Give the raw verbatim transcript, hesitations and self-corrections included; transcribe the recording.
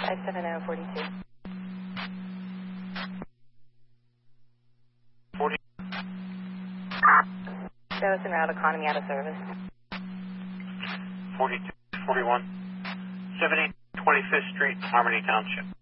five seven zero four two. forty. That was en route, economy out of service. forty-two, forty-one. seventy twenty-fifth Street, Harmony Township.